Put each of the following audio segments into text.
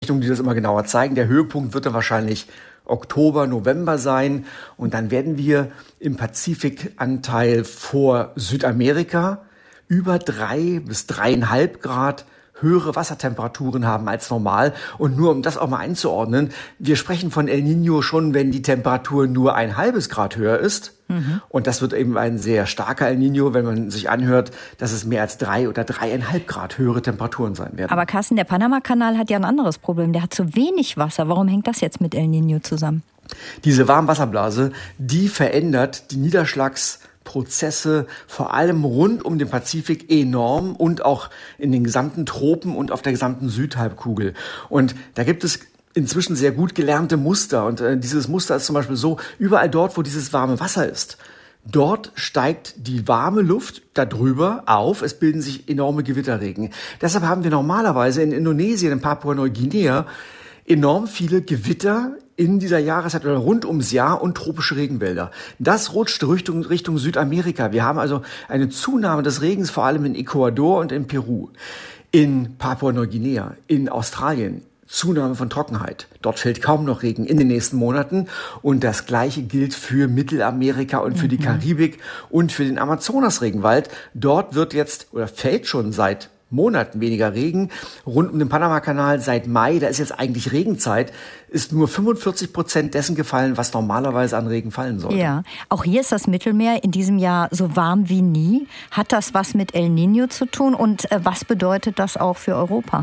Berechnungen, die das immer genauer zeigen. Der Höhepunkt wird dann wahrscheinlich Oktober, November sein. Und dann werden wir im Pazifikanteil vor Südamerika über 3 bis 3,5 Grad höhere Wassertemperaturen haben als normal. Und nur um das auch mal einzuordnen, wir sprechen von El Niño schon, wenn die Temperatur nur 0,5 Grad höher ist. Und das wird eben ein sehr starker El Niño, wenn man sich anhört, dass es mehr als 3 oder 3,5 Grad höhere Temperaturen sein werden. Aber Carsten, der Panama-Kanal hat ja ein anderes Problem. Der hat zu wenig Wasser. Warum hängt das jetzt mit El Niño zusammen? Diese Warmwasserblase, die verändert die Niederschlagsprozesse vor allem rund um den Pazifik enorm und auch in den gesamten Tropen und auf der gesamten Südhalbkugel. Und da gibt es inzwischen sehr gut gelernte Muster. Und dieses Muster ist zum Beispiel so, überall dort, wo dieses warme Wasser ist, dort steigt die warme Luft darüber auf. Es bilden sich enorme Gewitterregen. Deshalb haben wir normalerweise in Indonesien, in Papua-Neuguinea, enorm viele Gewitter in dieser Jahreszeit oder rund ums Jahr und tropische Regenwälder. Das rutscht Richtung Südamerika. Wir haben also eine Zunahme des Regens, vor allem in Ecuador und in Peru. In Papua-Neuguinea, in Australien, Zunahme von Trockenheit. Dort fällt kaum noch Regen in den nächsten Monaten. Und das Gleiche gilt für Mittelamerika und für die Karibik und für den Amazonasregenwald. Dort wird jetzt oder fällt schon seit Monaten weniger Regen. Rund um den Panama-Kanal seit Mai, da ist jetzt eigentlich Regenzeit, ist nur 45% dessen gefallen, was normalerweise an Regen fallen sollte. Ja, auch hier ist das Mittelmeer in diesem Jahr so warm wie nie. Hat das was mit El Niño zu tun und was bedeutet das auch für Europa?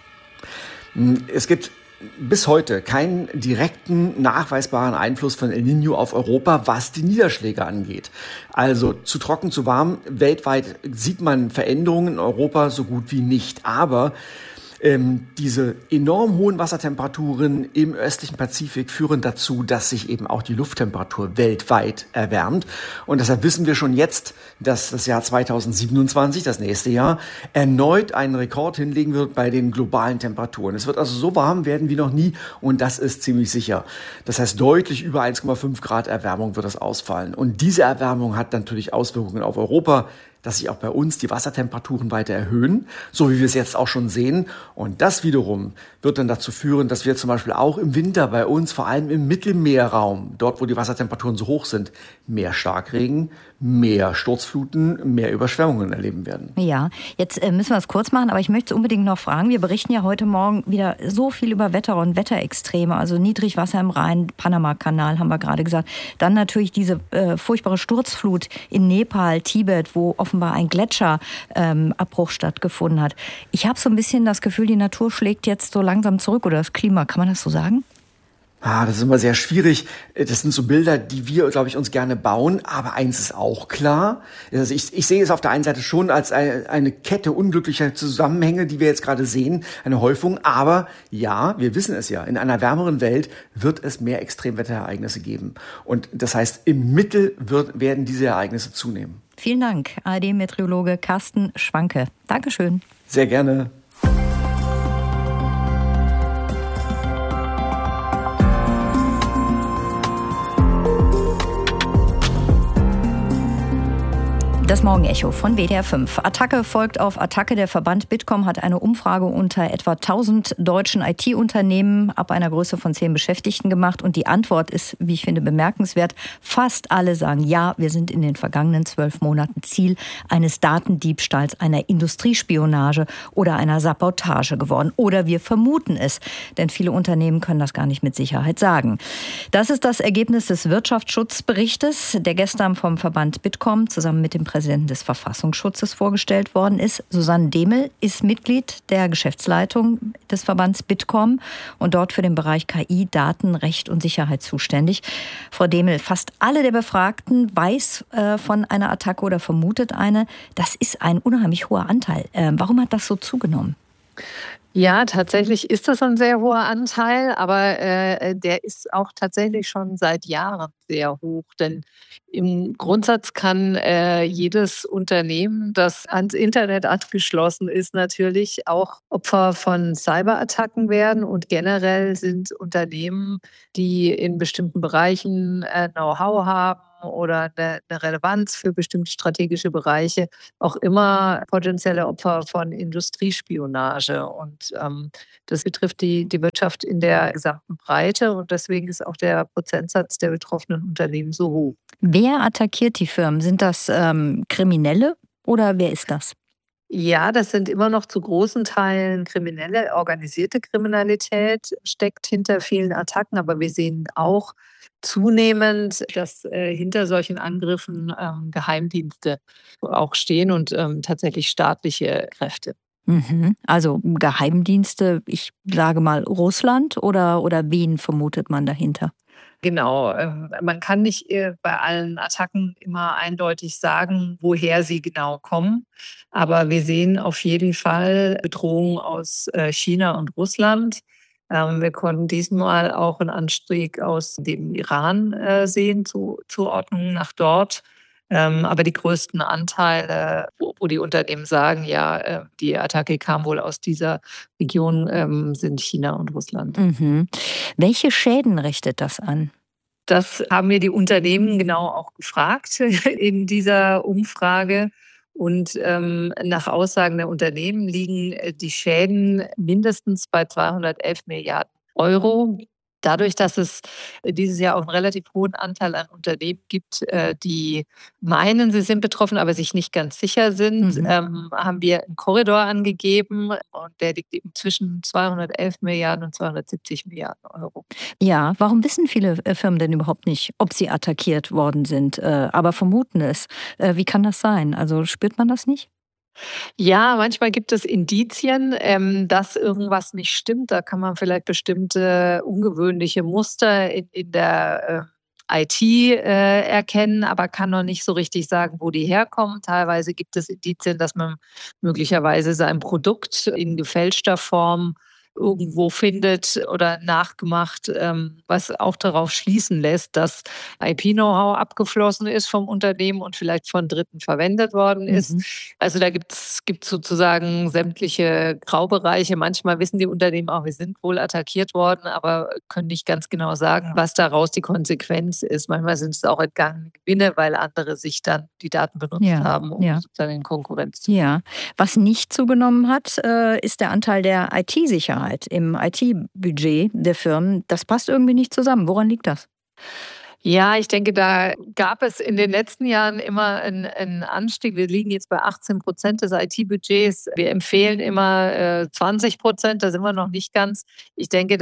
Es gibt bis heute keinen direkten, nachweisbaren Einfluss von El Niño auf Europa, was die Niederschläge angeht. Also zu trocken, zu warm, weltweit sieht man Veränderungen in Europa so gut wie nicht. Aber diese enorm hohen Wassertemperaturen im östlichen Pazifik führen dazu, dass sich eben auch die Lufttemperatur weltweit erwärmt. Und deshalb wissen wir schon jetzt, dass das Jahr 2027, das nächste Jahr, erneut einen Rekord hinlegen wird bei den globalen Temperaturen. Es wird also so warm werden wie noch nie und das ist ziemlich sicher. Das heißt, deutlich über 1,5 Grad Erwärmung wird das ausfallen. Und diese Erwärmung hat natürlich Auswirkungen auf Europa, dass sich auch bei uns die Wassertemperaturen weiter erhöhen, so wie wir es jetzt auch schon sehen. Und das wiederum wird dann dazu führen, dass wir zum Beispiel auch im Winter bei uns, vor allem im Mittelmeerraum, dort wo die Wassertemperaturen so hoch sind, mehr Starkregen, mehr Sturzfluten, mehr Überschwemmungen erleben werden. Ja, jetzt müssen wir es kurz machen, aber ich möchte es unbedingt noch fragen. Wir berichten ja heute Morgen wieder so viel über Wetter und Wetterextreme, also Niedrigwasser im Rhein, Panama-Kanal haben wir gerade gesagt. Dann natürlich diese furchtbare Sturzflut in Nepal, Tibet, wo offenbar ein Gletscherabbruch stattgefunden hat. Ich habe so ein bisschen das Gefühl, die Natur schlägt jetzt so langsam zurück oder das Klima. Kann man das so sagen? Das ist immer sehr schwierig. Das sind so Bilder, die wir, glaube ich, uns gerne bauen. Aber eins ist auch klar. Also ich sehe es auf der einen Seite schon als eine Kette unglücklicher Zusammenhänge, die wir jetzt gerade sehen, eine Häufung. Aber ja, wir wissen es ja, in einer wärmeren Welt wird es mehr Extremwetterereignisse geben. Und das heißt, im Mittel werden diese Ereignisse zunehmen. Vielen Dank, ARD-Meteorologe Carsten Schwanke. Dankeschön. Sehr gerne. Das Morgenecho von WDR 5. Attacke folgt auf Attacke. Der Verband Bitkom hat eine Umfrage unter etwa 1000 deutschen IT-Unternehmen ab einer Größe von 10 Beschäftigten gemacht. Und die Antwort ist, wie ich finde, bemerkenswert. Fast alle sagen, ja, wir sind in den vergangenen 12 Monaten Ziel eines Datendiebstahls, einer Industriespionage oder einer Sabotage geworden. Oder wir vermuten es. Denn viele Unternehmen können das gar nicht mit Sicherheit sagen. Das ist das Ergebnis des Wirtschaftsschutzberichtes, der gestern vom Verband Bitkom zusammen mit dem Präsidenten des Verfassungsschutzes vorgestellt worden ist. Susanne Demel ist Mitglied der Geschäftsleitung des Verbands Bitkom und dort für den Bereich KI, Daten, Recht und Sicherheit zuständig. Frau Demel, fast alle der Befragten weiß von einer Attacke oder vermutet eine. Das ist ein unheimlich hoher Anteil. Warum hat das so zugenommen? Ja, tatsächlich ist das ein sehr hoher Anteil, aber der ist auch tatsächlich schon seit Jahren sehr hoch. Denn im Grundsatz kann jedes Unternehmen, das ans Internet angeschlossen ist, natürlich auch Opfer von Cyberattacken werden. Und generell sind Unternehmen, die in bestimmten Bereichen Know-how haben oder eine Relevanz für bestimmte strategische Bereiche auch immer potenzielle Opfer von Industriespionage. Und das betrifft die Wirtschaft in der gesamten Breite. Und deswegen ist auch der Prozentsatz der betroffenen Unternehmen so hoch. Wer attackiert die Firmen? Sind das Kriminelle oder wer ist das? Ja, das sind immer noch zu großen Teilen Kriminelle. Organisierte Kriminalität steckt hinter vielen Attacken, aber wir sehen auch zunehmend, dass hinter solchen Angriffen Geheimdienste auch stehen und tatsächlich staatliche Kräfte. Also Geheimdienste, ich sage mal Russland oder wen vermutet man dahinter? Genau, man kann nicht bei allen Attacken immer eindeutig sagen, woher sie genau kommen. Aber wir sehen auf jeden Fall Bedrohungen aus China und Russland. Wir konnten diesmal auch einen Anstieg aus dem Iran sehen, Zuordnungen nach dort. Aber die größten Anteile, wo die Unternehmen sagen, ja, die Attacke kam wohl aus dieser Region, sind China und Russland. Welche Schäden richtet das an? Das haben wir die Unternehmen genau auch gefragt in dieser Umfrage. Und nach Aussagen der Unternehmen liegen die Schäden mindestens bei 211 Milliarden Euro. Dadurch, dass es dieses Jahr auch einen relativ hohen Anteil an Unternehmen gibt, die meinen, sie sind betroffen, aber sich nicht ganz sicher sind, haben wir einen Korridor angegeben und der liegt eben zwischen 211 Milliarden und 270 Milliarden Euro. Ja, warum wissen viele Firmen denn überhaupt nicht, ob sie attackiert worden sind, aber vermuten es? Wie kann das sein? Also spürt man das nicht? Ja, manchmal gibt es Indizien, dass irgendwas nicht stimmt. Da kann man vielleicht bestimmte ungewöhnliche Muster in der IT erkennen, aber kann noch nicht so richtig sagen, wo die herkommen. Teilweise gibt es Indizien, dass man möglicherweise sein Produkt in gefälschter Form irgendwo findet oder nachgemacht, was auch darauf schließen lässt, dass IP-Know-how abgeflossen ist vom Unternehmen und vielleicht von Dritten verwendet worden ist. Also da gibt sozusagen sämtliche Graubereiche. Manchmal wissen die Unternehmen auch, wir sind wohl attackiert worden, aber können nicht ganz genau sagen, was daraus die Konsequenz ist. Manchmal sind es auch entgangene Gewinne, weil andere sich dann die Daten benutzt haben, um sozusagen in Konkurrenz zu gehen. Ja, was nicht zugenommen hat, ist der Anteil der IT-Sicherheit im IT-Budget der Firmen. Das passt irgendwie nicht zusammen. Woran liegt das? Ja, ich denke, da gab es in den letzten Jahren immer einen Anstieg. Wir liegen jetzt bei 18% des IT-Budgets. Wir empfehlen immer 20%, da sind wir noch nicht ganz. Ich denke,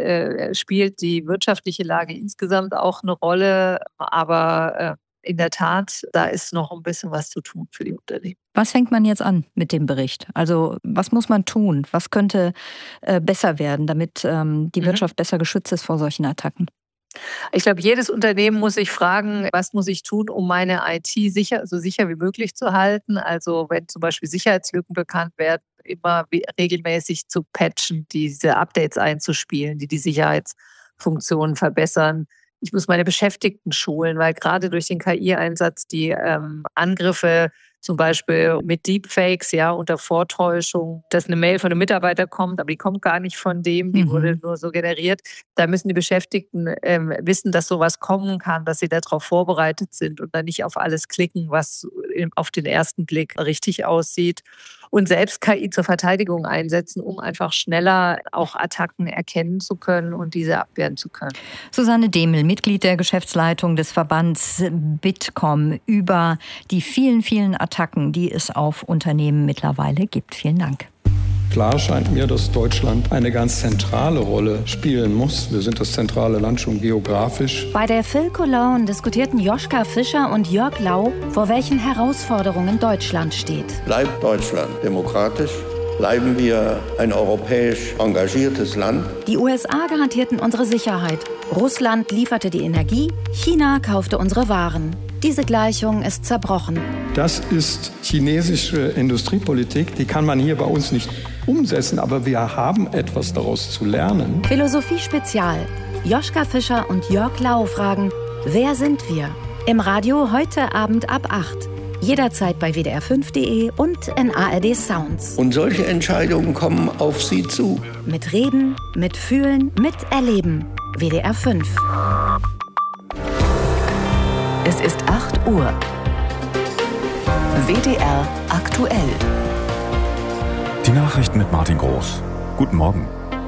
da spielt die wirtschaftliche Lage insgesamt auch eine Rolle. Aber in der Tat, da ist noch ein bisschen was zu tun für die Unternehmen. Was fängt man jetzt an mit dem Bericht? Also was muss man tun? Was könnte besser werden, damit die Wirtschaft besser geschützt ist vor solchen Attacken? Ich glaube, jedes Unternehmen muss sich fragen, was muss ich tun, um meine IT so sicher wie möglich zu halten. Also wenn zum Beispiel Sicherheitslücken bekannt werden, immer regelmäßig zu patchen, diese Updates einzuspielen, die Sicherheitsfunktionen verbessern. Ich muss meine Beschäftigten schulen, weil gerade durch den KI-Einsatz die Angriffe zum Beispiel mit Deepfakes, unter Vortäuschung, dass eine Mail von einem Mitarbeiter kommt, aber die kommt gar nicht von dem, die wurde nur so generiert. Da müssen die Beschäftigten wissen, dass sowas kommen kann, dass sie darauf vorbereitet sind und dann nicht auf alles klicken, was auf den ersten Blick richtig aussieht. Und selbst KI zur Verteidigung einsetzen, um einfach schneller auch Attacken erkennen zu können und diese abwehren zu können. Susanne Demel, Mitglied der Geschäftsleitung des Verbands Bitkom, über die vielen, vielen Attacken, die es auf Unternehmen mittlerweile gibt. Vielen Dank. Klar scheint mir, dass Deutschland eine ganz zentrale Rolle spielen muss. Wir sind das zentrale Land schon geografisch. Bei der Phil Cologne diskutierten Joschka Fischer und Jörg Lau, vor welchen Herausforderungen Deutschland steht. Bleibt Deutschland demokratisch? Bleiben wir ein europäisch engagiertes Land? Die USA garantierten unsere Sicherheit. Russland lieferte die Energie, China kaufte unsere Waren. Diese Gleichung ist zerbrochen. Das ist chinesische Industriepolitik, die kann man hier bei uns nicht umsetzen, aber wir haben etwas daraus zu lernen. Philosophie Spezial. Joschka Fischer und Jörg Lau fragen, wer sind wir? Im Radio heute Abend ab 8. Jederzeit bei wdr5.de und in ARD Sounds. Und solche Entscheidungen kommen auf Sie zu. Mit Reden, mit Fühlen, mit Erleben. WDR 5. Es ist 8 Uhr. WDR aktuell. Die Nachrichten mit Martin Groß. Guten Morgen.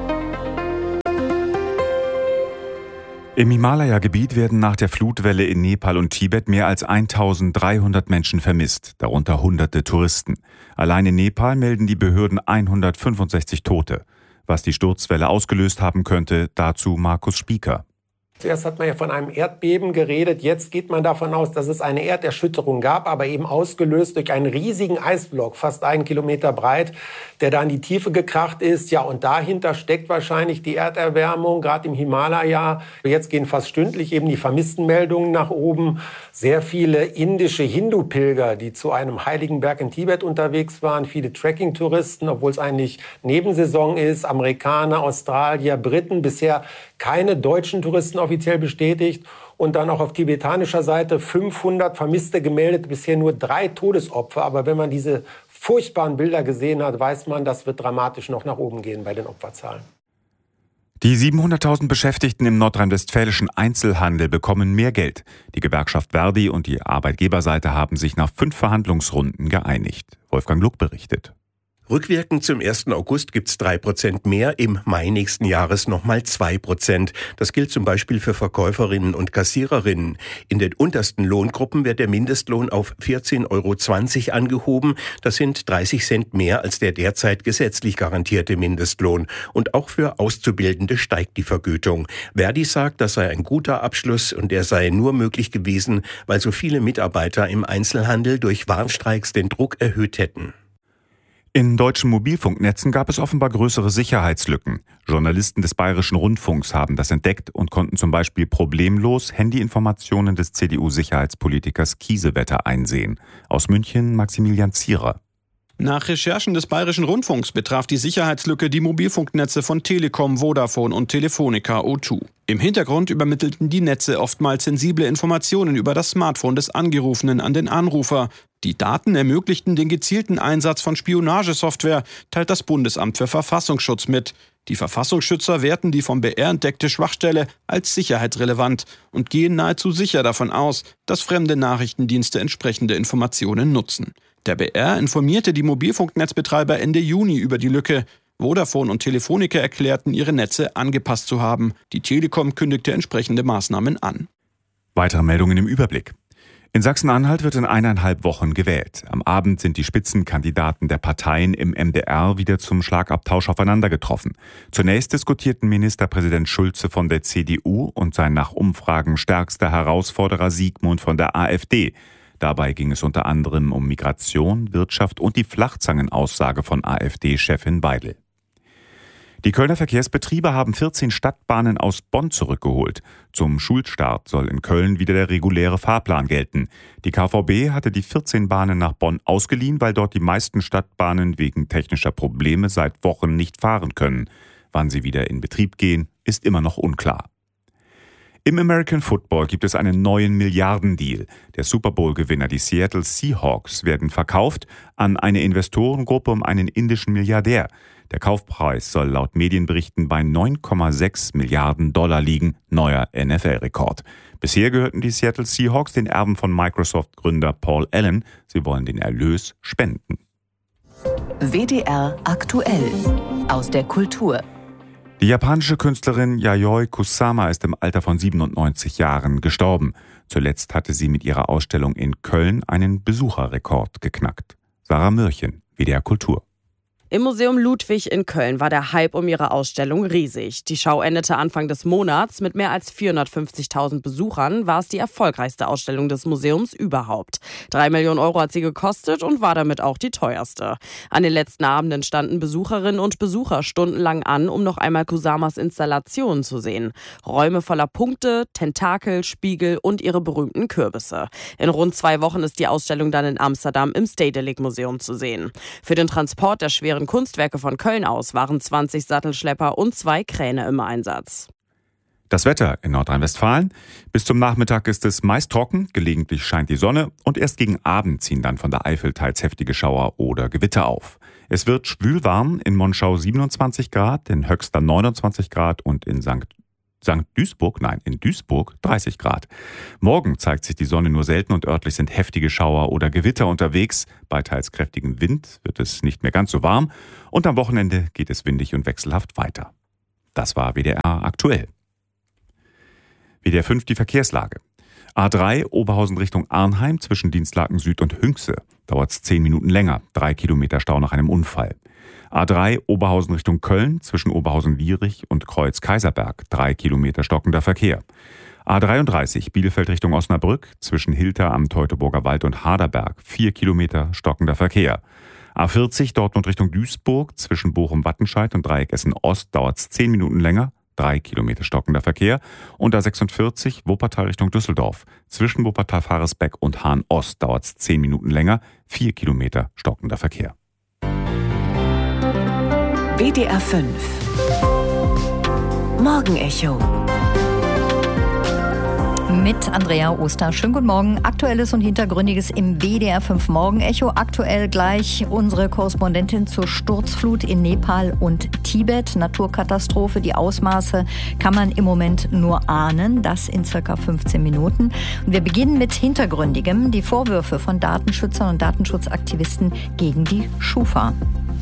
Im Himalaya-Gebiet werden nach der Flutwelle in Nepal und Tibet mehr als 1300 Menschen vermisst, darunter hunderte Touristen. Allein in Nepal melden die Behörden 165 Tote. Was die Sturzwelle ausgelöst haben könnte, dazu Markus Spieker. Zuerst hat man ja von einem Erdbeben geredet. Jetzt geht man davon aus, dass es eine Erderschütterung gab, aber eben ausgelöst durch einen riesigen Eisblock, fast 1 Kilometer breit, der da in die Tiefe gekracht ist. Ja, und dahinter steckt wahrscheinlich die Erderwärmung, gerade im Himalaya. Jetzt gehen fast stündlich eben die Vermisstenmeldungen nach oben. Sehr viele indische Hindu-Pilger, die zu einem heiligen Berg in Tibet unterwegs waren. Viele Trekking-Touristen, obwohl es eigentlich Nebensaison ist. Amerikaner, Australier, Briten. Bisher keine deutschen Touristen offiziell bestätigt. Und dann auch auf tibetanischer Seite 500 Vermisste gemeldet, bisher nur 3 Todesopfer. Aber wenn man diese furchtbaren Bilder gesehen hat, weiß man, das wird dramatisch noch nach oben gehen bei den Opferzahlen. Die 700.000 Beschäftigten im nordrhein-westfälischen Einzelhandel bekommen mehr Geld. Die Gewerkschaft Verdi und die Arbeitgeberseite haben sich nach 5 Verhandlungsrunden geeinigt. Wolfgang Luck berichtet. Rückwirkend zum 1. August gibt's 3% mehr, im Mai nächsten Jahres nochmal 2%. Das gilt zum Beispiel für Verkäuferinnen und Kassiererinnen. In den untersten Lohngruppen wird der Mindestlohn auf 14,20 € angehoben. Das sind 30 Cent mehr als der derzeit gesetzlich garantierte Mindestlohn. Und auch für Auszubildende steigt die Vergütung. Verdi sagt, das sei ein guter Abschluss und er sei nur möglich gewesen, weil so viele Mitarbeiter im Einzelhandel durch Warnstreiks den Druck erhöht hätten. In deutschen Mobilfunknetzen gab es offenbar größere Sicherheitslücken. Journalisten des Bayerischen Rundfunks haben das entdeckt und konnten zum Beispiel problemlos Handyinformationen des CDU-Sicherheitspolitikers Kiesewetter einsehen. Aus München Maximilian Zierer. Nach Recherchen des Bayerischen Rundfunks betraf die Sicherheitslücke die Mobilfunknetze von Telekom, Vodafone und Telefonica O2. Im Hintergrund übermittelten die Netze oftmals sensible Informationen über das Smartphone des Angerufenen an den Anrufer. Die Daten ermöglichten den gezielten Einsatz von Spionagesoftware, teilt das Bundesamt für Verfassungsschutz mit. Die Verfassungsschützer werten die vom BR entdeckte Schwachstelle als sicherheitsrelevant und gehen nahezu sicher davon aus, dass fremde Nachrichtendienste entsprechende Informationen nutzen. Der BR informierte die Mobilfunknetzbetreiber Ende Juni über die Lücke. Vodafone und Telefonica erklärten, ihre Netze angepasst zu haben. Die Telekom kündigte entsprechende Maßnahmen an. Weitere Meldungen im Überblick. In Sachsen-Anhalt wird in 1,5 Wochen gewählt. Am Abend sind die Spitzenkandidaten der Parteien im MDR wieder zum Schlagabtausch aufeinander getroffen. Zunächst diskutierten Ministerpräsident Schulze von der CDU und sein nach Umfragen stärkster Herausforderer Siegmund von der AfD. Dabei ging es unter anderem um Migration, Wirtschaft und die Flachzangenaussage von AfD-Chefin Weidel. Die Kölner Verkehrsbetriebe haben 14 Stadtbahnen aus Bonn zurückgeholt. Zum Schulstart soll in Köln wieder der reguläre Fahrplan gelten. Die KVB hatte die 14 Bahnen nach Bonn ausgeliehen, weil dort die meisten Stadtbahnen wegen technischer Probleme seit Wochen nicht fahren können. Wann sie wieder in Betrieb gehen, ist immer noch unklar. Im American Football gibt es einen neuen Milliardendeal. Der Super Bowl-Gewinner, die Seattle Seahawks, werden verkauft an eine Investorengruppe um einen indischen Milliardär. Der Kaufpreis soll laut Medienberichten bei 9,6 Milliarden $ liegen, neuer NFL-Rekord. Bisher gehörten die Seattle Seahawks den Erben von Microsoft-Gründer Paul Allen. Sie wollen den Erlös spenden. WDR aktuell. Aus der Kultur. Die japanische Künstlerin Yayoi Kusama ist im Alter von 97 Jahren gestorben. Zuletzt hatte sie mit ihrer Ausstellung in Köln einen Besucherrekord geknackt. Sarah Mürchen, WDR Kultur. Im Museum Ludwig in Köln war der Hype um ihre Ausstellung riesig. Die Schau endete Anfang des Monats. Mit mehr als 450.000 Besuchern war es die erfolgreichste Ausstellung des Museums überhaupt. 3 Millionen € hat sie gekostet und war damit auch die teuerste. An den letzten Abenden standen Besucherinnen und Besucher stundenlang an, um noch einmal Kusamas Installationen zu sehen. Räume voller Punkte, Tentakel, Spiegel und ihre berühmten Kürbisse. In rund 2 Wochen ist die Ausstellung dann in Amsterdam im Stedelijk Museum zu sehen. Für den Transport der schweren Kunstwerke von Köln aus waren 20 Sattelschlepper und 2 Kräne im Einsatz. Das Wetter in Nordrhein-Westfalen. Bis zum Nachmittag ist es meist trocken, gelegentlich scheint die Sonne und erst gegen Abend ziehen dann von der Eifel teils heftige Schauer oder Gewitter auf. Es wird schwülwarm, in Monschau 27 Grad, in Höxter 29 Grad und in St. St. Duisburg, in Duisburg 30 Grad. Morgen zeigt sich die Sonne nur selten und örtlich sind heftige Schauer oder Gewitter unterwegs. Bei teils kräftigem Wind wird es nicht mehr ganz so warm und am Wochenende geht es windig und wechselhaft weiter. Das war WDR aktuell. WDR 5 die Verkehrslage. A3 Oberhausen Richtung Arnheim zwischen Dienstlaken Süd und Hünxe. Dauert es 10 Minuten länger. 3 Kilometer Stau nach einem Unfall. A3 Oberhausen Richtung Köln zwischen Oberhausen-Lierich und Kreuz-Kaiserberg. 3 Kilometer stockender Verkehr. A33 Bielefeld Richtung Osnabrück zwischen Hilter am Teutoburger Wald und Haderberg. 4 Kilometer stockender Verkehr. A40 Dortmund Richtung Duisburg zwischen Bochum-Wattenscheid und Dreieck Essen-Ost dauert es 10 Minuten länger. 3 Kilometer stockender Verkehr. Und A46 Wuppertal Richtung Düsseldorf zwischen Wuppertal-Faresbeck und Hahn-Ost dauert es 10 Minuten länger. 4 Kilometer stockender Verkehr. WDR 5 Morgenecho mit Andrea Oster. Schönen guten Morgen. Aktuelles und Hintergründiges im WDR 5 Morgenecho. Aktuell gleich unsere Korrespondentin zur Sturzflut in Nepal und Tibet. Naturkatastrophe. Die Ausmaße kann man im Moment nur ahnen. Das in circa 15 Minuten. Und wir beginnen mit Hintergründigem. Die Vorwürfe von Datenschützern und Datenschutzaktivisten gegen die Schufa.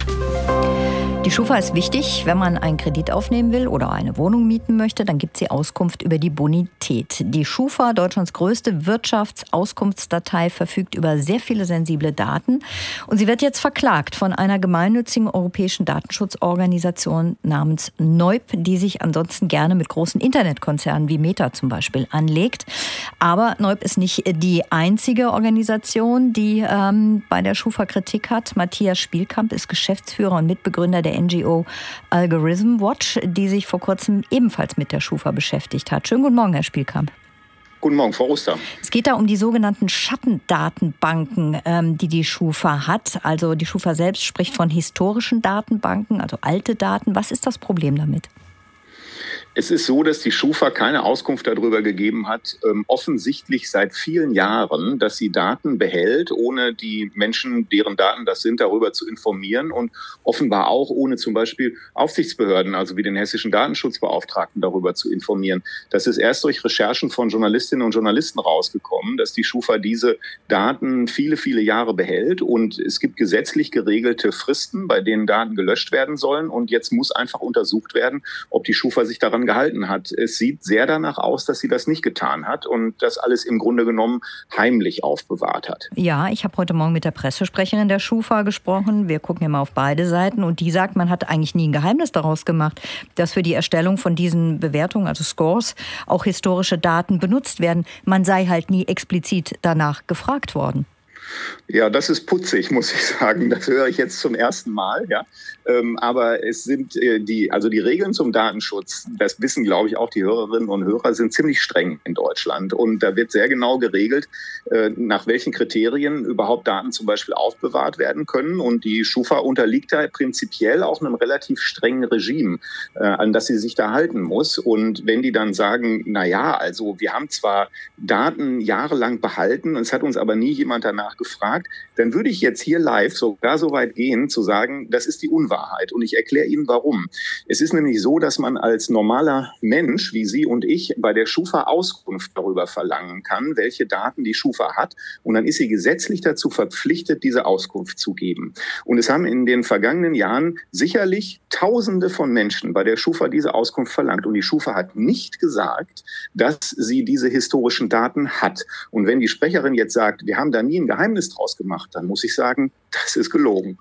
Die Schufa ist wichtig, wenn man einen Kredit aufnehmen will oder eine Wohnung mieten möchte, dann gibt sie Auskunft über die Bonität. Die Schufa, Deutschlands größte Wirtschaftsauskunftsdatei, verfügt über sehr viele sensible Daten und sie wird jetzt verklagt von einer gemeinnützigen europäischen Datenschutzorganisation namens Neub, die sich ansonsten gerne mit großen Internetkonzernen wie Meta zum Beispiel anlegt. Aber Neub ist nicht die einzige Organisation, die bei der Schufa Kritik hat. Matthias Spielkamp ist Geschäftsführer und Mitbegründer der NGO Algorithm Watch, die sich vor kurzem ebenfalls mit der Schufa beschäftigt hat. Schönen guten Morgen, Herr Spielkamp. Guten Morgen, Frau Oster. Es geht da um die sogenannten Schattendatenbanken, die die Schufa hat. Also die Schufa selbst spricht von historischen Datenbanken, also alte Daten. Was ist das Problem damit? Es ist so, dass die Schufa keine Auskunft darüber gegeben hat, offensichtlich seit vielen Jahren, dass sie Daten behält, ohne die Menschen, deren Daten das sind, darüber zu informieren und offenbar auch ohne zum Beispiel Aufsichtsbehörden, also wie den hessischen Datenschutzbeauftragten, darüber zu informieren. Das ist erst durch Recherchen von Journalistinnen und Journalisten rausgekommen, dass die Schufa diese Daten viele, viele Jahre behält und es gibt gesetzlich geregelte Fristen, bei denen Daten gelöscht werden sollen und jetzt muss einfach untersucht werden, ob die Schufa sich daran gehalten hat. Es sieht sehr danach aus, dass sie das nicht getan hat und das alles im Grunde genommen heimlich aufbewahrt hat. Ja, ich habe heute Morgen mit der Pressesprecherin der Schufa gesprochen. Wir gucken immer auf beide Seiten und die sagt, man hat eigentlich nie ein Geheimnis daraus gemacht, dass für die Erstellung von diesen Bewertungen, also Scores, auch historische Daten benutzt werden. Man sei halt nie explizit danach gefragt worden. Ja, das ist putzig, muss ich sagen. Das höre ich jetzt zum ersten Mal. Ja. Aber es sind die Regeln zum Datenschutz, das wissen, glaube ich, auch die Hörerinnen und Hörer, sind ziemlich streng in Deutschland. Und da wird sehr genau geregelt, nach welchen Kriterien überhaupt Daten zum Beispiel aufbewahrt werden können. Und die Schufa unterliegt da prinzipiell auch einem relativ strengen Regime, an das sie sich da halten muss. Und wenn die dann sagen, na ja, also wir haben zwar Daten jahrelang behalten, es hat uns aber nie jemand danach gefragt, dann würde ich jetzt hier live sogar so weit gehen, zu sagen, das ist die Unwahrheit. Und ich erkläre Ihnen, warum. Es ist nämlich so, dass man als normaler Mensch, wie Sie und ich, bei der Schufa Auskunft darüber verlangen kann, welche Daten die Schufa hat. Und dann ist sie gesetzlich dazu verpflichtet, diese Auskunft zu geben. Und es haben in den vergangenen Jahren sicherlich Tausende von Menschen bei der Schufa diese Auskunft verlangt. Und die Schufa hat nicht gesagt, dass sie diese historischen Daten hat. Und wenn die Sprecherin jetzt sagt, wir haben da nie ein Geheimnis draus gemacht, dann muss ich sagen, das ist gelogen.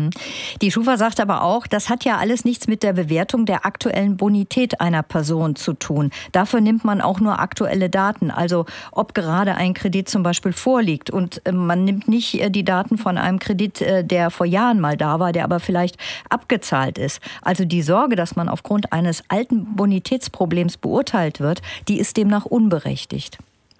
Die Schufa sagt aber auch, das hat ja alles nichts mit der Bewertung der aktuellen Bonität einer Person zu tun. Dafür nimmt man auch nur aktuelle Daten, also ob gerade ein Kredit zum Beispiel vorliegt. Und man nimmt nicht die Daten von einem Kredit, der vor Jahren mal da war, der aber vielleicht abgezahlt ist. Also die Sorge, dass man aufgrund eines alten Bonitätsproblems beurteilt wird, die ist demnach unberechtigt.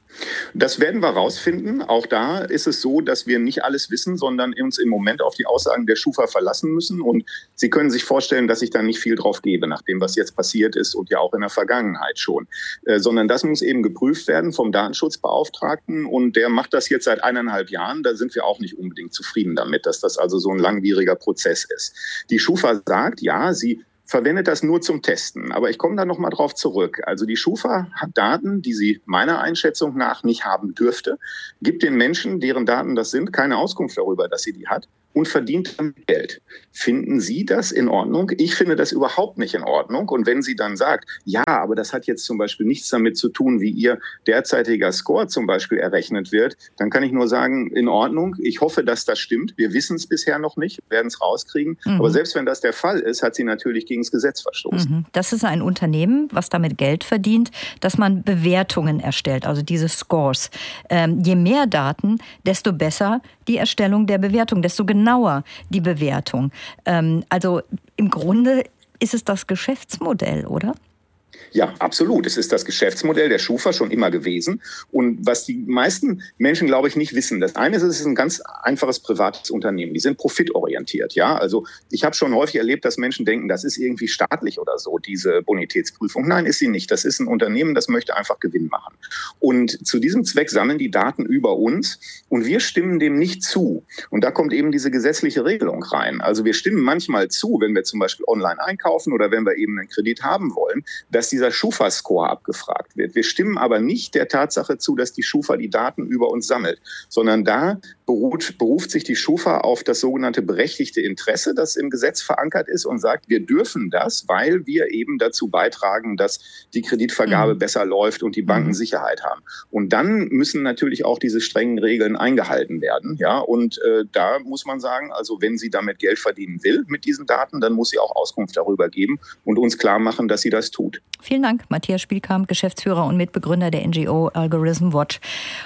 Das werden wir rausfinden. Auch da ist es so, dass wir nicht alles wissen, sondern uns im Moment auf die Aussagen der Schufa verlassen müssen. Und Sie können sich vorstellen, dass ich da nicht viel drauf gebe, nach dem, was jetzt passiert ist und ja auch in der Vergangenheit schon. Sondern das muss eben geprüft werden vom Datenschutzbeauftragten. Und der macht das jetzt seit 1,5 Jahren. Da sind wir auch nicht unbedingt zufrieden damit, dass das also so ein langwieriger Prozess ist. Die Schufa sagt, ja, sie verwendet das nur zum Testen. Aber ich komme da nochmal drauf zurück. Also die Schufa hat Daten, die sie meiner Einschätzung nach nicht haben dürfte, gibt den Menschen, deren Daten das sind, keine Auskunft darüber, dass sie die hat und verdient damit Geld. Finden Sie das in Ordnung? Ich finde das überhaupt nicht in Ordnung. Und wenn sie dann sagt, ja, aber das hat jetzt zum Beispiel nichts damit zu tun, wie Ihr derzeitiger Score zum Beispiel errechnet wird, dann kann ich nur sagen, in Ordnung. Ich hoffe, dass das stimmt. Wir wissen es bisher noch nicht, werden es rauskriegen. Aber selbst wenn das der Fall ist, hat sie natürlich gegen das Gesetz verstoßen. Das ist ein Unternehmen, was damit Geld verdient, dass man Bewertungen erstellt, also diese Scores. Je mehr Daten, desto besser die Erstellung der Bewertung, desto genauer die Bewertung. Also im Grunde ist es das Geschäftsmodell, oder? Ja, absolut. Es ist das Geschäftsmodell der Schufa schon immer gewesen. Und was die meisten Menschen, glaube ich, nicht wissen, das eine ist, es ist ein ganz einfaches privates Unternehmen. Die sind profitorientiert. Ja, also ich habe schon häufig erlebt, dass Menschen denken, das ist irgendwie staatlich oder so, diese Bonitätsprüfung. Nein, ist sie nicht. Das ist ein Unternehmen, das möchte einfach Gewinn machen. Und zu diesem Zweck sammeln die Daten über uns und wir stimmen dem nicht zu. Und da kommt eben diese gesetzliche Regelung rein. Also wir stimmen manchmal zu, wenn wir zum Beispiel online einkaufen oder wenn wir eben einen Kredit haben wollen, dass dieser Schufa-Score abgefragt wird. Wir stimmen aber nicht der Tatsache zu, dass die Schufa die Daten über uns sammelt, sondern da beruft sich die Schufa auf das sogenannte berechtigte Interesse, das im Gesetz verankert ist und sagt, wir dürfen das, weil wir eben dazu beitragen, dass die Kreditvergabe besser läuft und die Banken Sicherheit haben. Und dann müssen natürlich auch diese strengen Regeln eingehalten werden. Ja, und da muss man sagen, also wenn sie damit Geld verdienen will mit diesen Daten, dann muss sie auch Auskunft darüber geben und uns klar machen, dass sie das tut. Vielen Dank, Matthias Spielkamp, Geschäftsführer und Mitbegründer der NGO Algorithm Watch.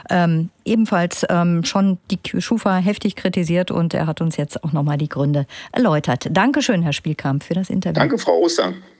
Ebenfalls schon die Schufa heftig kritisiert und er hat uns jetzt auch nochmal die Gründe erläutert. Dankeschön, Herr Spielkamp, für das Interview. Danke, Frau Oster.